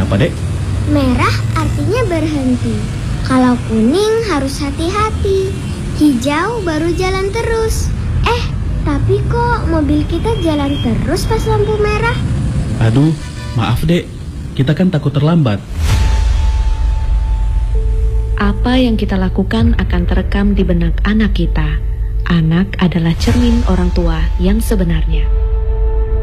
Kenapa, Dek? Merah artinya berhenti. Kalau kuning harus hati-hati. Hijau baru jalan terus. Tapi kok mobil kita jalan terus pas lampu merah? Aduh, maaf, Dek. Kita kan takut terlambat. Apa yang kita lakukan akan terekam di benak anak kita. Anak adalah cermin orang tua yang sebenarnya.